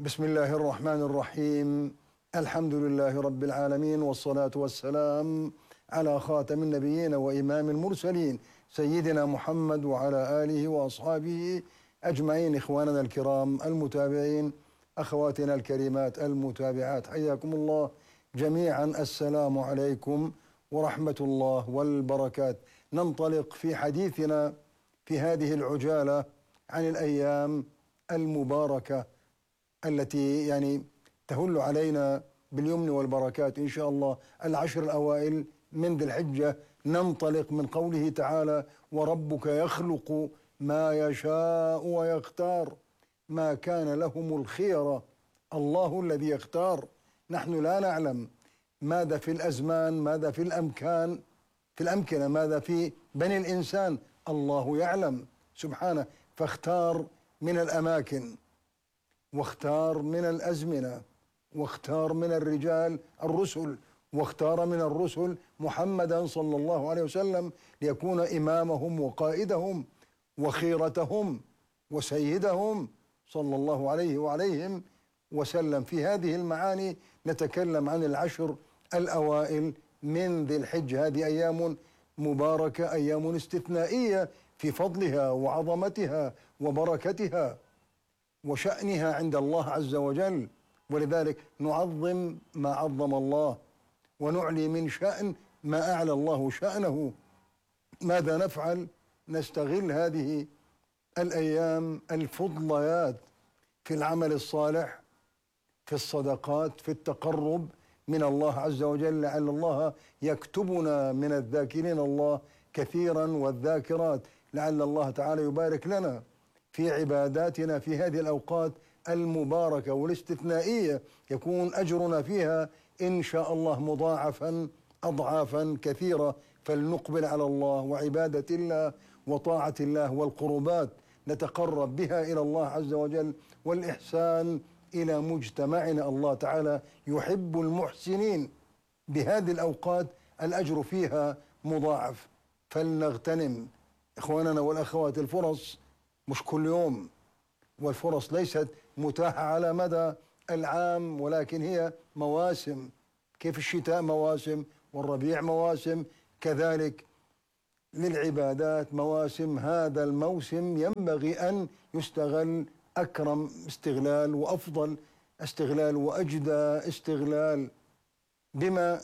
بسم الله الرحمن الرحيم. الحمد لله رب العالمين، والصلاة والسلام على خاتم النبيين وإمام المرسلين سيدنا محمد وعلى آله وأصحابه أجمعين. إخواننا الكرام المتابعين، أخواتنا الكريمات المتابعات، حياكم الله جميعا. السلام عليكم ورحمة الله والبركات. ننطلق في حديثنا في هذه العجالة عن الأيام المباركة التي تهل علينا باليمن والبركات إن شاء الله. العشر الأوائل من ذي الحجة، ننطلق من قوله تعالى: وربك يخلق ما يشاء ويختار ما كان لهم الخيرة. الله الذي يختار، نحن لا نعلم ماذا في الأزمان، ماذا في الأمكنة، ماذا في بني الإنسان، الله يعلم سبحانه. فاختار من الأماكن، واختار من الأزمنة، واختار من الرجال الرسل، واختار من الرسل محمدا صلى الله عليه وسلم ليكون إمامهم وقائدهم وخيرتهم وسيدهم صلى الله عليه وعليهم وسلم. في هذه المعاني نتكلم عن العشر الأوائل من ذي الحجة. هذه أيام مباركة، أيام استثنائية في فضلها وعظمتها وبركتها وشأنها عند الله عز وجل، ولذلك نعظم ما عظم الله ونعلي من شأن ما أعلى الله شأنه. ماذا نفعل؟ نستغل هذه الأيام الفضليات في العمل الصالح، في الصدقات، في التقرب من الله عز وجل، لعل الله يكتبنا من الذاكرين الله كثيرا والذاكرات، لعل الله تعالى يبارك لنا في عباداتنا في هذه الأوقات المباركة والاستثنائية، يكون أجرنا فيها إن شاء الله مضاعفا أضعافا كثيرة. فلنقبل على الله وعبادة الله وطاعة الله والقربات نتقرب بها إلى الله عز وجل، والإحسان إلى مجتمعنا. الله تعالى يحب المحسنين. بهذه الأوقات الأجر فيها مضاعف، فلنغتنم إخواننا والأخوات الفرص. مش كل يوم، والفرص ليست متاحة على مدى العام، ولكن هي مواسم. كيف الشتاء مواسم والربيع مواسم، كذلك للعبادات مواسم. هذا الموسم ينبغي أن يستغل أكرم استغلال وأفضل استغلال وأجدى استغلال، بما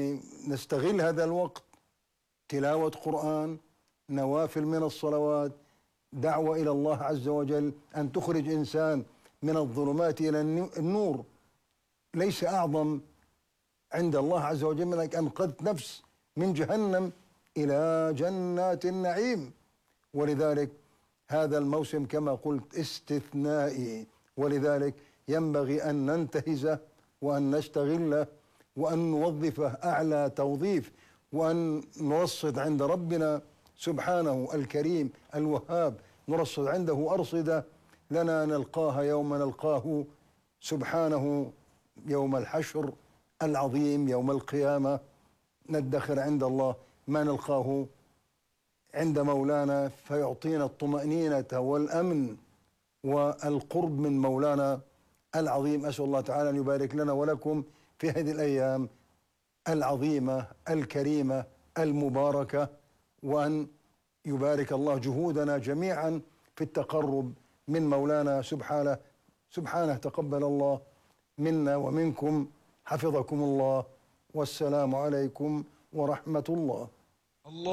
نستغل هذا الوقت: تلاوة قرآن، نوافل من الصلوات، دعوة إلى الله عز وجل، أن تخرج إنسان من الظلمات إلى النور. ليس أعظم عند الله عز وجل من أن أنقذت نفس من جهنم إلى جنات النعيم. ولذلك هذا الموسم كما قلت استثنائي، ولذلك ينبغي أن ننتهزه وأن نستغله وأن نوظفه أعلى توظيف، وأن نرصد عند ربنا سبحانه الكريم الوهاب، نرصد عنده أرصدة لنا نلقاها يوم نلقاه سبحانه، يوم الحشر العظيم، يوم القيامة. ندخر عند الله ما نلقاه عند مولانا، فيعطينا الطمأنينة والأمن والقرب من مولانا العظيم. أسأل الله تعالى أن يبارك لنا ولكم في هذه الأيام العظيمة الكريمة المباركة، وأن يبارك الله جهودنا جميعا في التقرب من مولانا سبحانه. تقبل الله منا ومنكم، حفظكم الله، والسلام عليكم ورحمة الله.